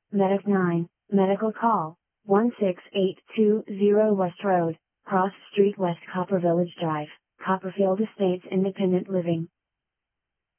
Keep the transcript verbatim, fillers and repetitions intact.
Medic nine, medical call, one six eight two zero West Road, Cross Street West Copper Village Drive, Copperfield Estates Independent Living.